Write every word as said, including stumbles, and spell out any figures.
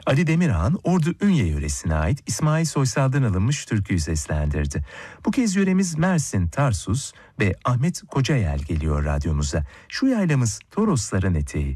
Ali Demirhan, Ordu Ünye yöresine ait İsmail Soysal'dan alınmış türküyü seslendirdi. Bu kez yöremiz Mersin, Tarsus ve Ahmet Kocayel geliyor radyomuza. Şu yaylamız Torosların eteği.